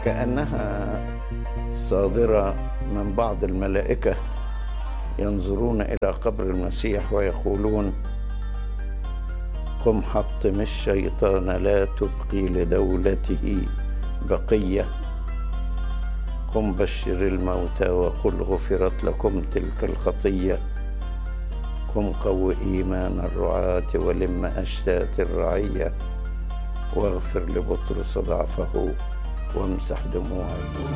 كأنها صادرة من بعض الملائكة ينظرون إلى قبر المسيح ويقولون: قم حطم الشيطان لا تبقي لدولته بقية، قم بشر الموتى وقل غفرت لكم تلك الخطية، قم قو إيمان الرعاة ولم أشتات الرعية، واغفر لبطرس ضعفه وامسح دموعه.